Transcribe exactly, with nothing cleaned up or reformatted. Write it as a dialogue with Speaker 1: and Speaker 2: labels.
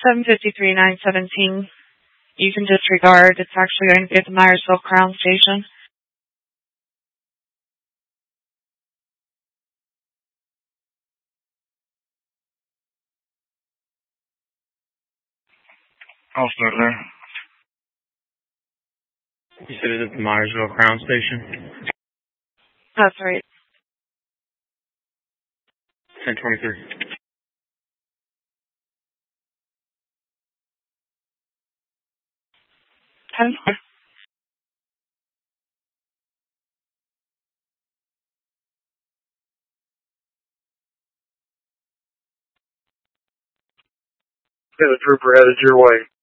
Speaker 1: seven fifty-three nine seventeen. You can disregard. It's actually going to be at the Myersville Crown Station.
Speaker 2: I'll start there. You said it's at the Myersville Crown Station?
Speaker 1: That's right.
Speaker 2: ten twenty-three.
Speaker 1: ten
Speaker 2: Yeah, the trooper headed your way.